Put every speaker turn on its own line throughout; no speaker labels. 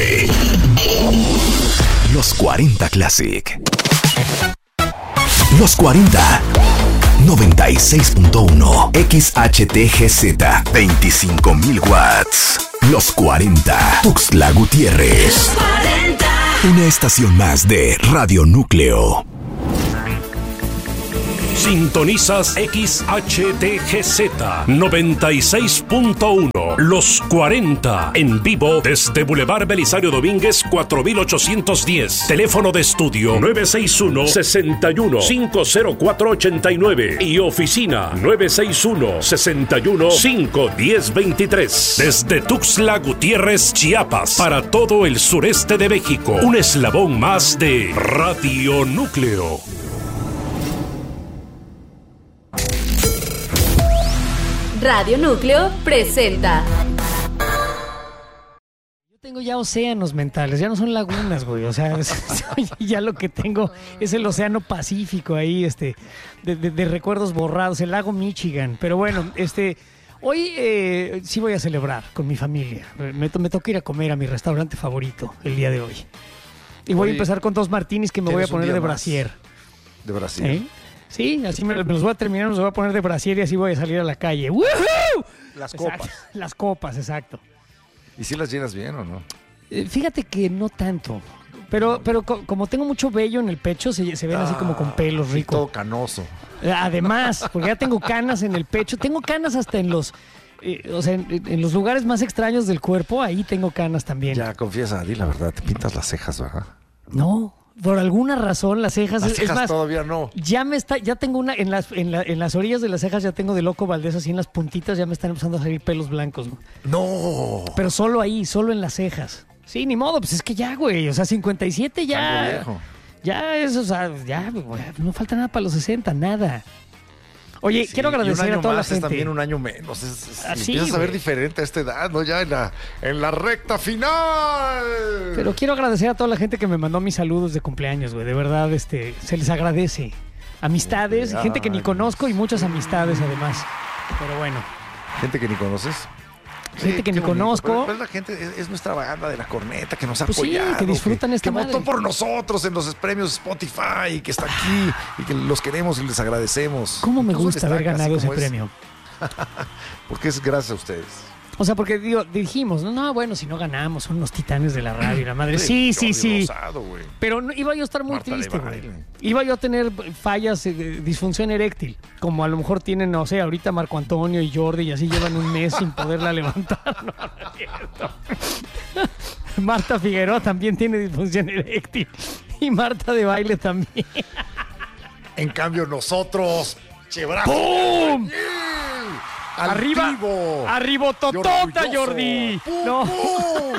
99. Los 40 Classic. Los 40. 96.1 XHTGZ 25,000 watts. Los 40 Tuxtla Gutiérrez. Los 40. Una estación más de Radio Núcleo.
Sintonizas XHTGZ 96.1 Los 40 en vivo desde Boulevard Belisario Domínguez 4810. Teléfono de estudio 961-61-50489 y oficina 961-61-51023. Desde Tuxtla Gutiérrez, Chiapas, para todo el sureste de México. Un eslabón más de Radio Núcleo.
Radio Núcleo presenta.
Yo tengo ya océanos mentales, ya no son lagunas, güey. O sea, ya lo que tengo es el océano Pacífico ahí, de recuerdos borrados, el lago Michigan. Pero bueno, hoy sí voy a celebrar con mi familia. Me toca ir a comer a mi restaurante favorito el día de hoy. Y voy a empezar con 2 martinis que me voy a poner de brasier.
¿De brasier?
Sí, así me los voy a terminar, los voy a poner de brasier y así voy a salir a la calle. ¡Woohoo!
Las copas.
Las copas, exacto.
¿Y si las llenas bien o no?
Fíjate que no tanto. Pero como tengo mucho vello en el pecho, se ven así como con pelos ricos.
Todo canoso.
Además, porque ya tengo canas en el pecho. Tengo canas hasta en los... en los lugares más extraños del cuerpo, ahí tengo canas también.
Ya, confiesa, di la verdad, te pintas las cejas, ¿verdad?
No. Por alguna razón las cejas...
Las cejas
es más,
todavía no.
Ya tengo una... En las orillas de las cejas ya tengo de Loco Valdés, así en las puntitas ya me están empezando a salir pelos blancos.
No.
Pero solo ahí, solo en las cejas. Sí, ni modo, pues es que ya, güey. O sea, 57 ya...
Viejo.
Ya es, o sea, ya, güey, no falta nada para los 60, nada. Oye, quiero agradecer a toda la gente.
Es también un año menos. Empiezas a ver diferente a esta edad, ¿no? Ya en la recta final.
Pero quiero agradecer a toda la gente que me mandó mis saludos de cumpleaños, güey. De verdad, se les agradece. Amistades, gente que ni conozco y muchas amistades además. Pero bueno.
¿Gente que ni conoces?
Gente que ni conozco.
Pero la gente es nuestra banda de la corneta que nos ha
pues
apoyado.
Sí, que disfrutan esta
madre. Que votó por nosotros en los premios Spotify y que está aquí y que los queremos y les agradecemos.
¿Cómo me gusta haber ganado ese premio?
Porque es gracias a ustedes.
O sea, porque dijimos, no, bueno, si no ganamos, son unos titanes de la radio y la madre. Sí.
Rosado,
pero no, iba yo a estar muy triste, güey. Iba yo a tener fallas de disfunción eréctil, como a lo mejor tienen, no sé, ahorita Marco Antonio y Jordi, y así llevan un mes sin poderla levantar. No es cierto. Marta Figueroa también tiene disfunción eréctil. Y Marta de Baile también.
En cambio, nosotros,
¡pum! Arriba totota, Jordi.
¡Pum,
no.
pum!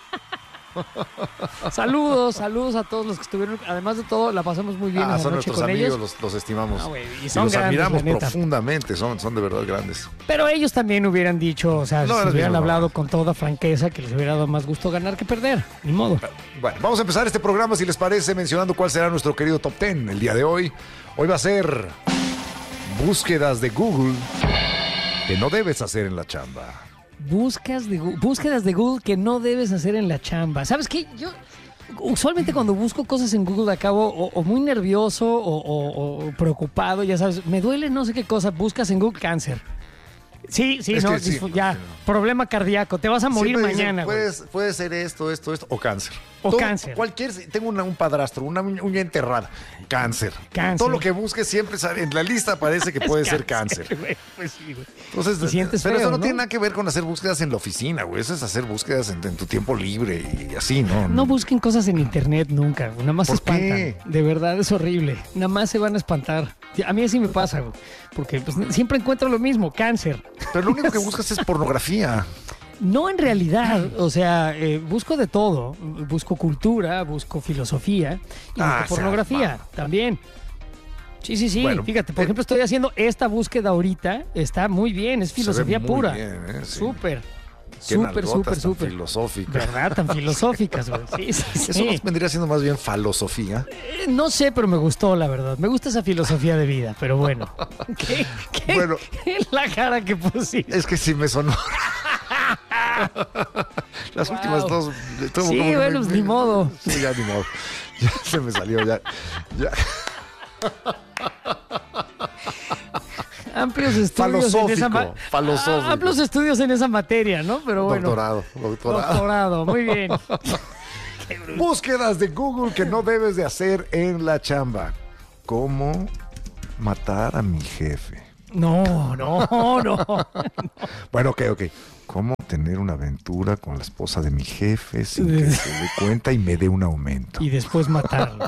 Saludos a todos los que estuvieron. Además de todo, la pasamos muy bien esa
son
noche
nuestros
con
amigos,
ellos.
los estimamos.
Y
los
grandes,
admiramos profundamente, son de verdad grandes.
Pero ellos también hubieran dicho, o sea, si hubieran hablado con toda franqueza, que les hubiera dado más gusto ganar que perder. Ni modo.
Bueno, vamos a empezar este programa, si les parece, mencionando cuál será nuestro querido Top 10 el día de hoy. Hoy va a ser búsquedas de Google que no debes hacer en la chamba.
Búsquedas de Google que no debes hacer en la chamba. ¿Sabes qué? Yo usualmente cuando busco cosas en Google acabo o muy nervioso o preocupado, ya sabes, me duele no sé qué cosa, buscas en Google cáncer. Sí, no, ya, problema cardíaco, te vas a morir mañana.
Puede ser esto, o cáncer.
Cáncer.
Tengo un padrastro, una uña enterrada, cáncer. Todo lo que busques siempre en la lista parece que puede ser cáncer.
Güey, pues sí, güey.
Entonces,
pero
feo, eso no tiene
¿no?
nada que ver con hacer búsquedas en la oficina, güey. Eso es hacer búsquedas en tu tiempo libre y así, ¿no?
No busquen cosas en internet nunca, nada más se espantan.
¿Qué?
De verdad es horrible, nada más se van a espantar. A mí así me pasa, güey, porque pues, siempre encuentro lo mismo, cáncer.
Pero lo único que buscas es pornografía.
No, en realidad, o sea, busco de todo. Busco cultura, busco filosofía y busco pornografía también. Sí. Bueno, fíjate, por ejemplo, estoy haciendo esta búsqueda ahorita. Está muy bien, es filosofía pura.
Bien, sí.
Súper.
Súper filosóficas.
¿Verdad? Tan filosóficas, güey. Sí.
Eso nos vendría siendo más bien falosofía.
No sé, pero me gustó, la verdad. Me gusta esa filosofía de vida, pero bueno. ¿Qué es la cara que pusiste?
Es que sí me sonó. Las últimas dos.
Sí, bueno, pues ni modo.
Sí, ya ni modo. Ya se me salió, ya.
Amplios estudios en esa
falosófico.
amplios estudios en esa materia, ¿no? Pero bueno. Doctorado, muy bien.
Búsquedas de Google que no debes de hacer en la chamba. ¿Cómo matar a mi jefe?
No.
Bueno, ok. ¿Cómo tener una aventura con la esposa de mi jefe sin que se dé cuenta y me dé un aumento?
Y después matarlo.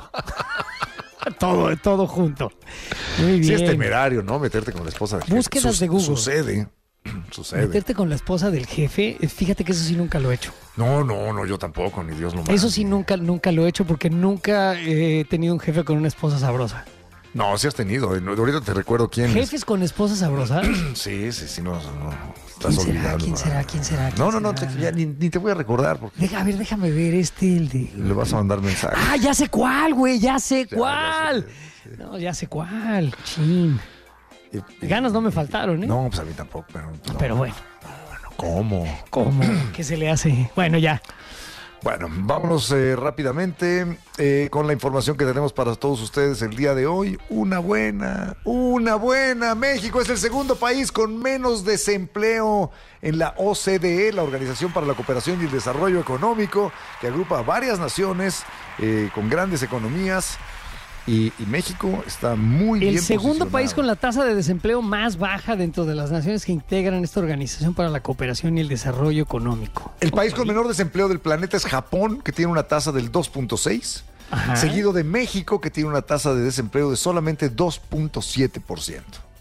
todo junto. Muy bien.
Sí, es temerario, ¿no? Meterte con la esposa del jefe.
Búsquedas de Google.
Sucede.
Meterte con la esposa del jefe, fíjate que eso sí nunca lo he hecho.
No, yo tampoco, ni Dios lo mande.
Eso sí nunca lo he hecho porque nunca he tenido un jefe con una esposa sabrosa.
No, sí has tenido. Ahorita te recuerdo quién.
¿Jefes con esposa sabrosa?
Sí, no. Estás olvidando.
¿Quién será?
No, ya ni te voy a recordar. Porque
Déjame ver el de...
le vas a mandar mensaje.
Ah, ya sé cuál, güey, ya sé
Ya
cuál.
sé.
No, ya sé cuál. Chin. Ganas no me faltaron, ¿eh?
No, pues a mí tampoco.
Pero bueno.
¿Cómo?
¿Qué se le hace? Bueno, ya.
Bueno, vámonos rápidamente con la información que tenemos para todos ustedes el día de hoy. Una buena. México es el segundo país con menos desempleo en la OCDE, la Organización para la Cooperación y el Desarrollo Económico, que agrupa a varias naciones con grandes economías. Y México está muy bien
El segundo
posicionado.
país con la tasa de desempleo más baja dentro de las naciones que integran esta Organización para la Cooperación y el Desarrollo Económico.
El país con menor desempleo del planeta es Japón, que tiene una tasa del 2.6%, seguido de México, que tiene una tasa de desempleo de solamente 2.7%.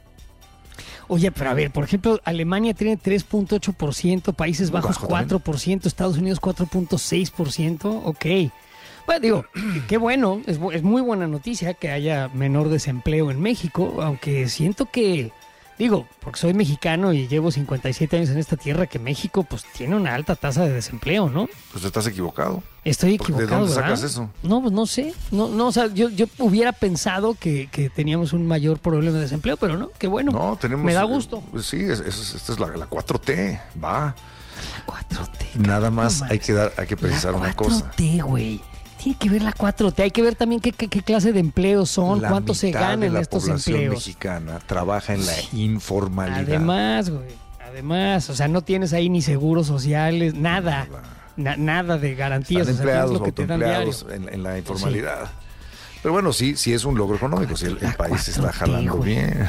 Oye, pero a ver, por ejemplo, Alemania tiene 3.8%, Países Bajos 4%, Estados Unidos 4.6%, ok. Bueno, digo, qué bueno, es muy buena noticia que haya menor desempleo en México, aunque siento que, porque soy mexicano y llevo 57 años en esta tierra, que México pues tiene una alta tasa de desempleo, ¿no?
Pues estás equivocado.
Estoy equivocado,
¿De dónde
¿verdad?
sacas eso?
No, pues no sé. No, o sea, yo hubiera pensado que teníamos un mayor problema de desempleo, pero no, qué bueno.
No, tenemos...
Me da gusto.
Sí, esta es la 4T, va.
La 4T.
Nada más
no
hay que precisar una cosa.
4T, güey. Tiene que ver la 4T, hay que ver también qué clase de empleos son, cuánto se gana en estos empleos.
La población mexicana trabaja en la informalidad.
Además, o sea, no tienes ahí ni seguros sociales, nada de garantías.
Están empleados,
lo que te dan diario.
en la informalidad. Sí. Pero bueno, sí es un logro económico, si el país 4T, está jalando bien.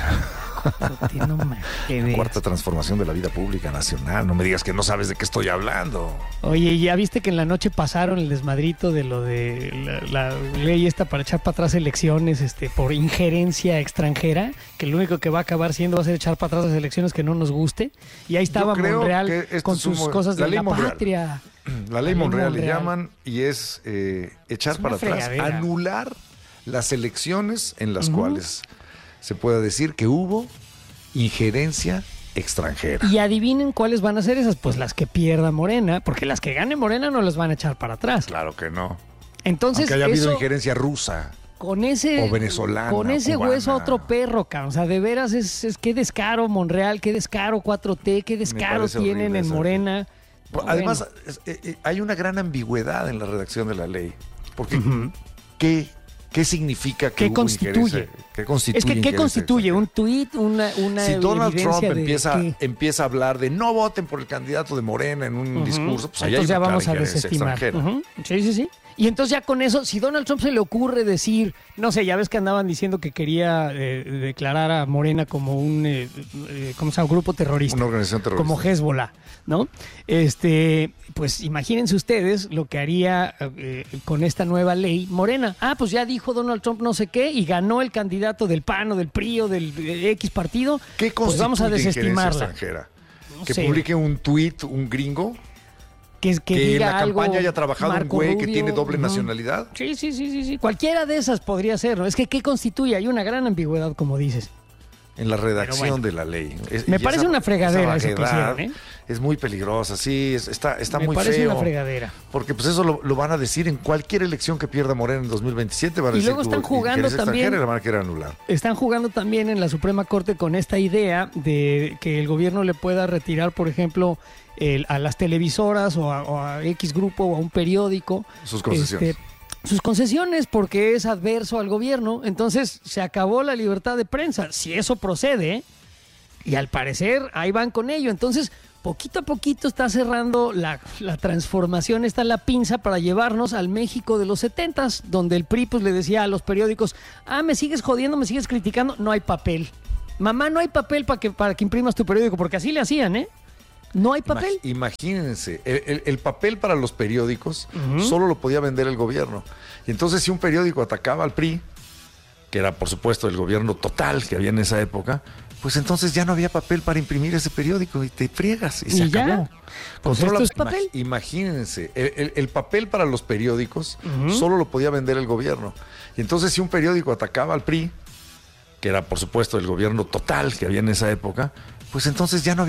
Cuarta transformación de la vida pública nacional. No me digas que no sabes de qué estoy hablando.
Oye, ¿ya viste que en la noche pasaron el desmadrito de lo de la ley esta para echar para atrás elecciones por injerencia extranjera? Que lo único que va a acabar siendo va a ser echar para atrás las elecciones que no nos guste. Y ahí estaba Monreal con sus cosas de la patria.
La ley Monreal le llaman y es echar para atrás, anular las elecciones en las cuales se puede decir que hubo injerencia extranjera.
Y adivinen cuáles van a ser esas, pues las que pierda Morena, porque las que gane Morena no las van a echar para atrás.
Claro que no.
Entonces,
aunque haya habido injerencia rusa o venezolana.
Con ese
cubana.
Hueso a otro perro, cabrón. O sea, de veras es qué descaro Monreal, qué descaro 4T, qué descaro tienen en Morena.
Además, hay una gran ambigüedad en la redacción de la ley. Porque, ¿qué significa que
¿Qué constituye?
¿Qué constituye?
Es que, ¿qué constituye? ¿Un tuit? ¿Una
Si Donald Trump
de
empieza a hablar de no voten por el candidato de Morena en un discurso, pues allá
entonces
hay una
ya vamos a
injerencia
desestimar.
extranjera.
Sí. Y entonces ya con eso, si Donald Trump se le ocurre decir, no sé, ya ves que andaban diciendo que quería declarar a Morena como un ¿cómo se llama? Grupo terrorista.
Una organización terrorista.
Como Hezbollah, ¿no? Pues imagínense ustedes lo que haría con esta nueva ley Morena. Pues ya dijo Donald Trump no sé qué y ganó el candidato del PAN o del PRI o del X partido.
¿Qué
pues vamos a desestimarla.
Extranjera?
No
que
sé.
Publique un tuit, un gringo.
Que
Que en la
algo,
campaña haya trabajado
Marco
un güey
Rubio,
que tiene doble nacionalidad.
Sí. Cualquiera de esas podría ser, ¿no? Es que ¿qué constituye? Hay una gran ambigüedad, como dices.
en la redacción de la ley.
Me parece una fregadera
esa
eso que hicieron, ¿eh?
Es muy peligrosa, sí, está muy feo.
Me parece una fregadera.
Porque pues eso lo van a decir en cualquier elección que pierda Morena en 2027. Van a
y
decir
luego están jugando también.
Y la van a querer anular.
Están jugando también en la Suprema Corte con esta idea de que el gobierno le pueda retirar, por ejemplo, a las televisoras o a X grupo o a un periódico
sus concesiones.
Sus concesiones, porque es adverso al gobierno. Entonces se acabó la libertad de prensa, si eso procede, y al parecer ahí van con ello. Entonces, poquito a poquito está cerrando la transformación, está la pinza para llevarnos al México de los 70s, donde el PRI pues, le decía a los periódicos, me sigues jodiendo, me sigues criticando, no hay papel. Mamá, no hay papel para que imprimas tu periódico, porque así le hacían, ¿eh? No hay papel.
Imagínense, el papel para los periódicos solo lo podía vender el gobierno. Y entonces si un periódico atacaba al PRI, que era por supuesto el gobierno total que había en esa época, pues entonces ya no había papel para imprimir ese periódico y te friegas y se acabó.
Pues esto es papel.
Imagínense, el papel para los periódicos solo lo podía vender el gobierno. Y entonces si un periódico atacaba al PRI, que era por supuesto el gobierno total que había en esa época, pues entonces ya no había